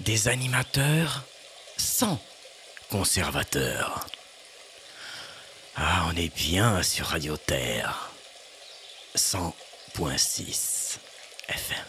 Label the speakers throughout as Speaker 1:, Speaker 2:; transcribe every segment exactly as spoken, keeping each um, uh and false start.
Speaker 1: des animateurs sans conservateurs. Ah, on est bien sur Radio Terre, cent point six F M.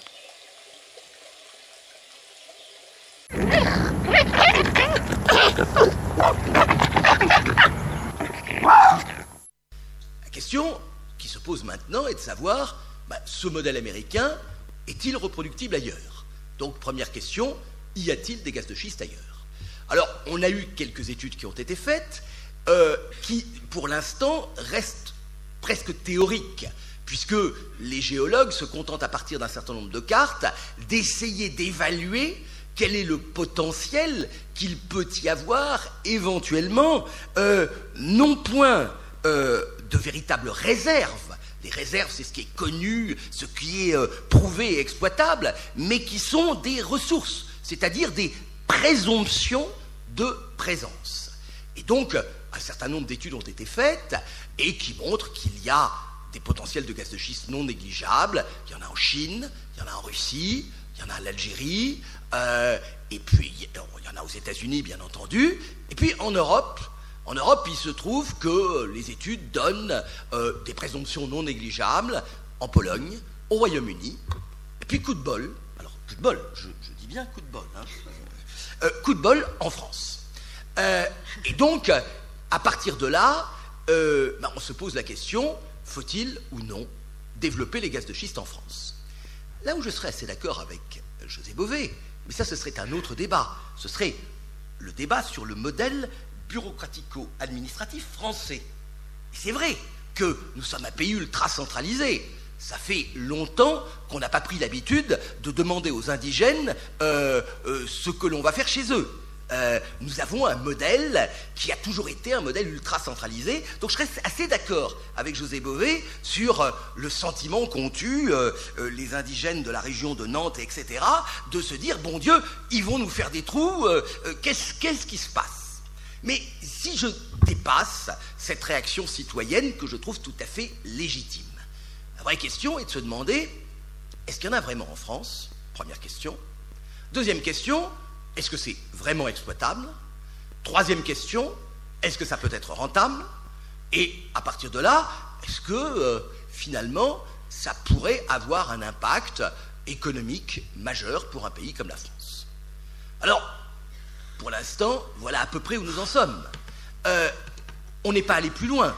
Speaker 2: La question qui se pose maintenant est de savoir, bah, ce modèle américain est-il reproductible ailleurs? Donc, première question, y a-t-il des gaz de schiste ailleurs? Alors, on a eu quelques études qui ont été faites, euh, qui, pour l'instant, restent presque théoriques, puisque les géologues se contentent, à partir d'un certain nombre de cartes, d'essayer d'évaluer quel est le potentiel qu'il peut y avoir éventuellement, euh, non point euh, de véritables réserves. Les réserves, c'est ce qui est connu, ce qui est euh, prouvé et exploitable, mais qui sont des ressources, c'est-à-dire des présomptions de présence. Et donc, un certain nombre d'études ont été faites et qui montrent qu'il y a des potentiels de gaz de schiste non négligeables. Il y en a en Chine, il y en a en Russie, il y en a en Algérie, euh, et puis il y en a aux États-Unis, bien entendu. Et puis en Europe, en Europe, il se trouve que les études donnent euh, des présomptions non négligeables en Pologne, au Royaume-Uni, et puis coup de bol, alors coup de bol, je, je dis bien coup de bol, hein, euh, coup de bol en France. Euh, et donc, à partir de là, euh, ben, on se pose la question, faut-il ou non développer les gaz de schiste en France? Là où je serais assez d'accord avec José Bové, mais ça, ce serait un autre débat, ce serait le débat sur le modèle bureaucratico-administratif français. Et c'est vrai que nous sommes un pays ultra centralisé. Ça fait longtemps qu'on n'a pas pris l'habitude de demander aux indigènes euh, euh, ce que l'on va faire chez eux. Euh, nous avons un modèle qui a toujours été un modèle ultra centralisé. Donc je reste assez d'accord avec José Bové sur euh, le sentiment qu'ont eu euh, euh, les indigènes de la région de Nantes, et cetera, de se dire, bon Dieu, ils vont nous faire des trous, euh, euh, qu'est-ce, qu'est-ce qui se passe? Mais si je dépasse cette réaction citoyenne que je trouve tout à fait légitime, la vraie question est de se demander, est-ce qu'il y en a vraiment en France? Première question. Deuxième question, est-ce que c'est vraiment exploitable? Troisième question, est-ce que ça peut être rentable? Et à partir de là, est-ce que euh, finalement ça pourrait avoir un impact économique majeur pour un pays comme la France? Alors, pour l'instant, voilà à peu près où nous en sommes. Euh, on n'est pas allé plus loin,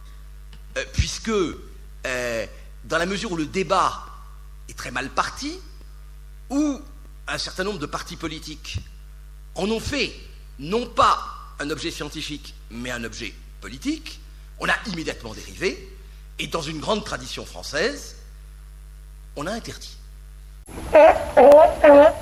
Speaker 2: euh, puisque euh, dans la mesure où le débat est très mal parti, où un certain nombre de partis politiques en ont fait, non pas un objet scientifique, mais un objet politique, on a immédiatement dérivé, et dans une grande tradition française, on a interdit.